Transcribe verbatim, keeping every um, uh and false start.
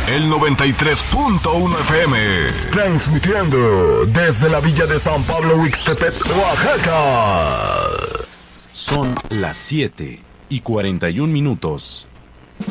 El noventa y tres punto uno F M. Transmitiendo desde la villa de San Pablo Huixtepec, Oaxaca. Son las siete y cuarenta y un minutos.